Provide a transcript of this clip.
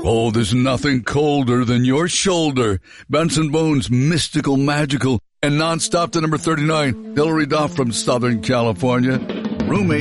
Oh, there's nothing colder than your shoulder. Benson Boone's mystical, magical, and non-stop to number 39. Hillary Duff from Southern California. Roommate.